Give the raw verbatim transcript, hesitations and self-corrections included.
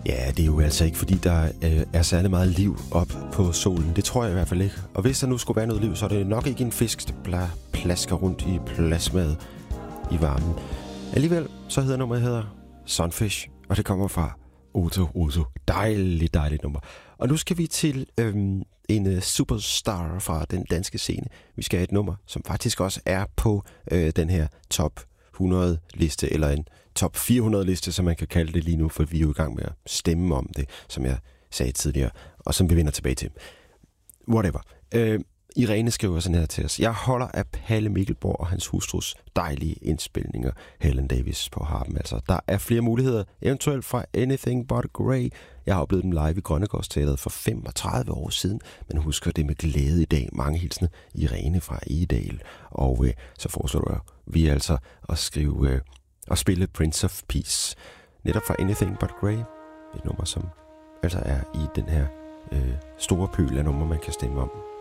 Ja, det er jo altså ikke, fordi der øh, er særlig meget liv op på solen. Det tror jeg i hvert fald ikke. Og hvis der nu skulle være noget liv, så er det nok ikke en fisk, der plasker rundt i plasmaet i varmen. Alligevel, så hedder nummeret hedder Sunfish, og det kommer fra Otto Otto. Dejligt, dejligt nummer. Og nu skal vi til øhm, en uh, superstar fra den danske scene. Vi skal have et nummer, som faktisk også er på øh, den her top hundrede liste, eller en top fire hundrede liste, som man kan kalde det lige nu, for vi er jo i gang med at stemme om det, som jeg sagde tidligere, og som vi vender tilbage til. Whatever. Øh, Irene skriver sådan her til os. Jeg holder af Palle Mikkelborg og hans hustrus dejlige indspilninger. Helen Davis på harpen. Altså, der er flere muligheder, eventuelt fra Anything But Grey. Jeg har oplevet dem live i Grønnegårdsteatret for femogtredive år siden, men husker det med glæde i dag. Mange hilsner, Irene fra Egedal. Og øh, så foreslår jeg, vi altså at skrive øh, og spille Prince of Peace. Netop fra Anything But Grey. Et nummer, som altså er i den her øh, store pøl af nummer, man kan stemme om.